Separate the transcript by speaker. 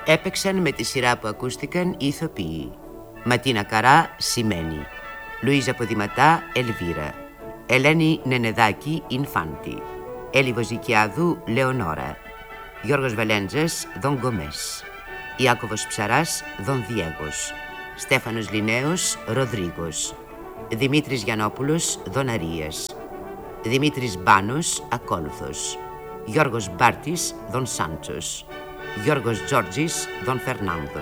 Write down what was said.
Speaker 1: Έπαιξαν με τη σειρά που ακούστηκαν οι ηθοποιοί: Ματίνα Καρά, Σιμένη; Λουίζα Ποδηματά, Ελβίρα; Ελένη Νενεδάκη, Ινφάντη; Έλλη Βοζικιάδου, Λεωνόρα; Γιώργος Βαλέντζας, Δον Γκομές; Ιάκωβος Ψαράς, Δον Διέγος; Στέφανος Λινέος, Ροδρίγος; Δημήτρης Γιαννόπουλος, Δον Αρίας; Δημήτρης Μπάνος, ακόλουθος; Γιώργος Μπάρτης, Δον Σάντσος; Γιώργος Τζόρτζης, Δον Φερνάνδο;